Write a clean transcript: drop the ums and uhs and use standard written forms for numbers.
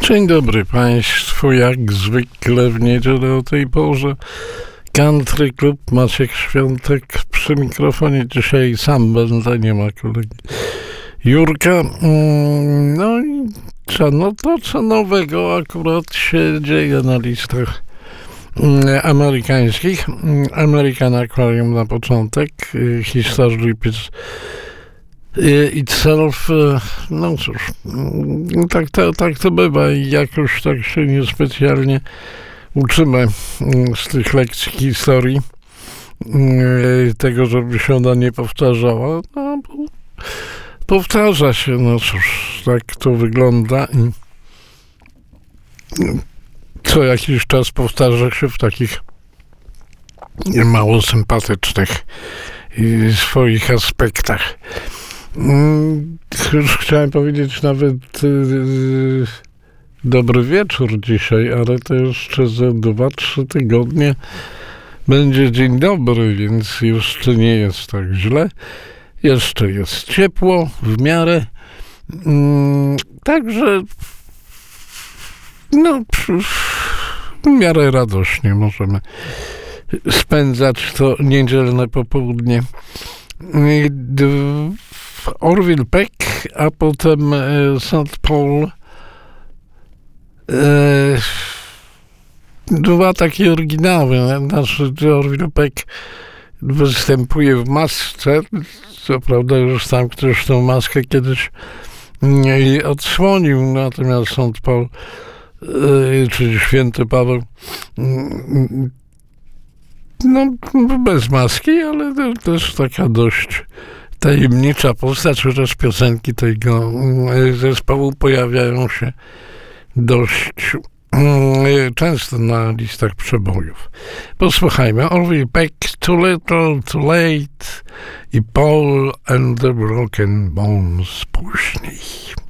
Dzień dobry Państwu, jak zwykle w niedzielę o tej porze. Country Club, Maciek Świątek przy mikrofonie. Dzisiaj sam będę, nie ma kolegi Jurka. No i co nowego akurat się dzieje na listach amerykańskich. American Aquarium na początek, History itself, no cóż, tak to bywa i jakoś tak się niespecjalnie uczymy z tych lekcji historii tego, żeby się ona nie powtarzała. No, powtarza się, no cóż, tak to wygląda i co jakiś czas powtarza się w takich mało sympatycznych swoich aspektach. Już chciałem powiedzieć nawet dobry wieczór dzisiaj, ale to jeszcze za 2-3 tygodnie będzie dzień dobry, więc jeszcze nie jest tak źle. Jeszcze jest ciepło w miarę. Także no w miarę radośnie możemy spędzać to niedzielne popołudnie. Orville Peck, a potem St. Paul. Dwa takie oryginały. Znaczy Orville Peck występuje w masce. Co prawda już tam ktoś tą maskę kiedyś odsłonił, natomiast St. Paul, czyli Święty Paweł, no bez maski, ale to też taka dość tajemnicza postać, chociaż piosenki tego zespołu pojawiają się dość często na listach przebojów. Posłuchajmy. Orville Peck, Too Little, Too Late i Paul and the Broken Bones później.